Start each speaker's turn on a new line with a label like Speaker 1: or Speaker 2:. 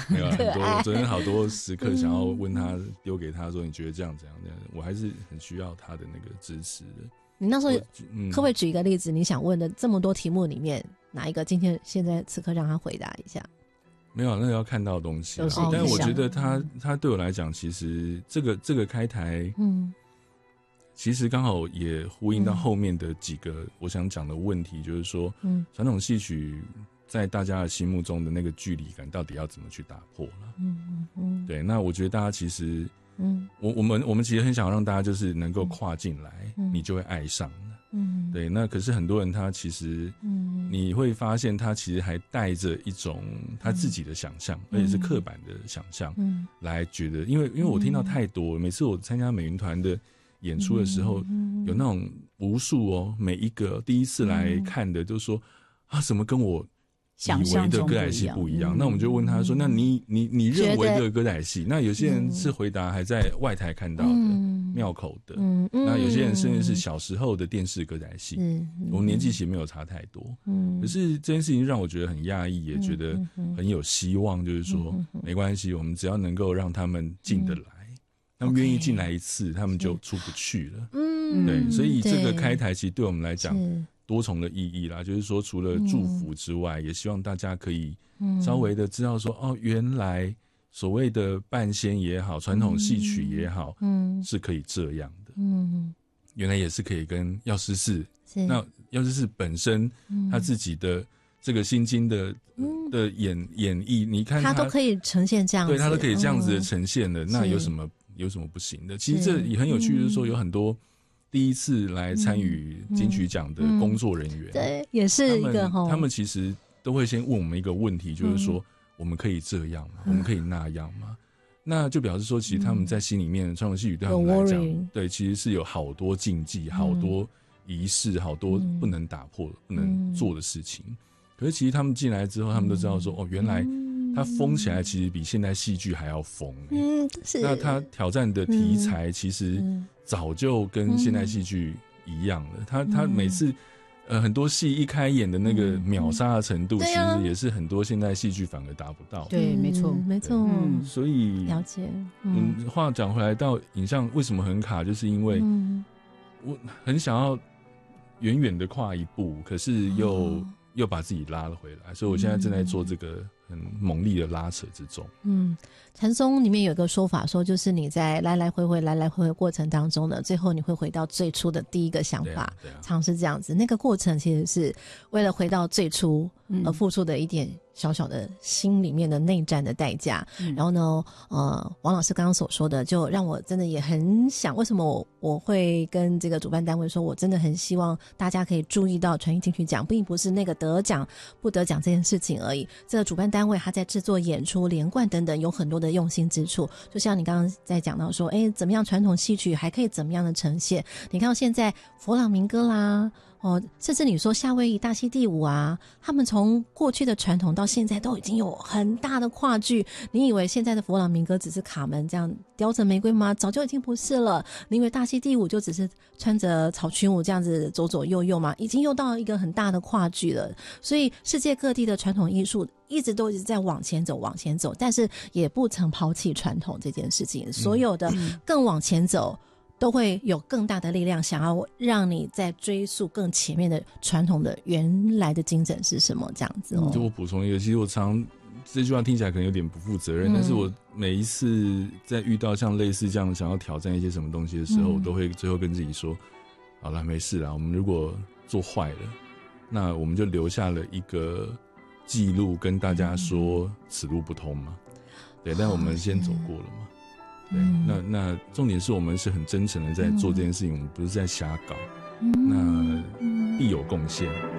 Speaker 1: 没有很多，昨天好多时刻想要问他，丢给他说你觉得这样怎样怎样，我还是很需要他的那个支持的。
Speaker 2: 你那时候可不可以举一个例子？你想问的这么多题目里面，哪一个今天现在此刻让他回答一下？
Speaker 1: 没有，那个要看到的东西、但我觉得他对我来讲，其实这个开台，其实刚好也呼应到后面的几个我想讲的问题，就是说，传统戏曲在大家的心目中的那个距离感，到底要怎么去打破了？对，那我觉得大家其实，我们其实很想让大家就是能够跨进来，你就会爱上了。对，那可是很多人他其实，你会发现他其实还带着一种他自己的想象，而且是刻板的想象，来觉得，因为我听到太多，每次我参加美云团的演出的时候，有那种无数每一个第一次来看的都说啊，怎么跟我以为的歌仔戏不一样？那我们就问他说，那你认为的歌仔戏？那有些人是回答还在外台看到的庙口的，那有些人甚至是小时候的电视歌仔戏，我们年纪其实没有差太多，可是这件事情让我觉得很讶异，也觉得很有希望，就是说没关系，我们只要能够让他们进得来，他们愿意进来一次，他们就出不去了。对，所以这个开台其实对我们来讲多重的意义啦，就是说除了祝福之外，也希望大家可以稍微的知道说，哦，原来所谓的半仙也好，传统戏曲也好，是可以这样的。原来也是可以跟药师寺，那药师寺本身他自己的这个心经的演绎，你看他
Speaker 2: 都可以呈现这样子，
Speaker 1: 对，他都可以这样子的呈现的，那有什么不行的？其实这也很有趣，就是说有很多第一次来参与金曲奖的工作人员，
Speaker 2: 对，也是一个
Speaker 1: 他们其实都会先问我们一个问题，就是说我们可以这样吗？我们可以那样吗？那就表示说，其实他们在心里面，传统戏曲对他们来讲，对，其实是有好多禁忌、好多仪式、好多不能打破、不能做的事情。可是其实他们进来之后，他们都知道说，哦，原来他疯起来其实比现代戏剧还要疯。
Speaker 2: 是。
Speaker 1: 那他挑战的题材其实早就跟现代戏剧一样了。他每次很多戏一开演的那个秒杀的程度，其实也是很多现代戏剧反而达不到。
Speaker 3: 对，没错，
Speaker 2: 没错。
Speaker 1: 所以
Speaker 2: 了解。
Speaker 1: 话讲回来到影像为什么很卡，就是因为我很想要远远的跨一步，可是又把自己拉了回来，所以我现在正在做这个很猛烈的拉扯之中。
Speaker 2: 禅宗里面有一个说法说，就是你在来来回回过程当中呢，最后你会回到最初的第一个想法，常是这样子。那个过程其实是为了回到最初而付出的一点小小的心里面的内战的代价。然后呢，王老师刚刚所说的，就让我真的也很想，为什么我会跟这个主办单位说，我真的很希望大家可以注意到传艺金曲奖，并不是那个得奖不得奖这件事情而已。这个主办单位他在制作演出、连贯等等有很多的用心之处。就像你刚刚在讲到说，怎么样传统戏曲还可以怎么样的呈现？你看到现在佛朗明哥啦。甚至你说夏威夷大溪地舞啊，他们从过去的传统到现在都已经有很大的跨距。你以为现在的佛朗明哥只是卡门这样雕着玫瑰吗？早就已经不是了。你以为大溪地舞就只是穿着草裙舞这样子左左右右吗？已经又到一个很大的跨距了。所以世界各地的传统艺术一直在往前走，但是也不曾抛弃传统这件事情。所有的更往前走都会有更大的力量，想要让你在追溯更前面的传统的原来的精神是什么，这样子。
Speaker 1: 就我补充一个，其实我这句话听起来可能有点不负责任，但是我每一次在遇到像类似这样想要挑战一些什么东西的时候，我都会最后跟自己说，好了，没事啦，我们如果做坏了，那我们就留下了一个记录跟大家说此路不通嘛。对，但我们先走过了嘛。对，那重点是我们是很真诚的在做这件事情，我们不是在瞎搞，那必有贡献。